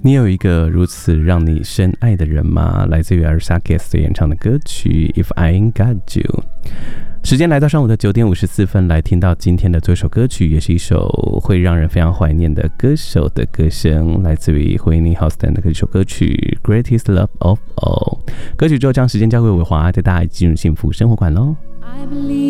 你有一个如此让你深爱的人吗？来自于 Alicia Keys 演唱的歌曲 If I Ain't Got You。时间来到上午的9点54分，来听到今天的最后一首歌曲，也是一首会让人非常怀念的歌手的歌声，来自于惠妮休斯顿的一首歌曲 Greatest Love of All。歌曲之后将时间交给伟华，带大家进入幸福生活馆喽。